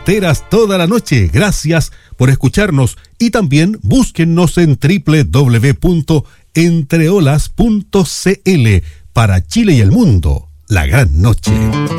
enteras toda la noche. Gracias por escucharnos y también búsquennos en www.entreolas.cl. Para Chile y el mundo, la gran noche.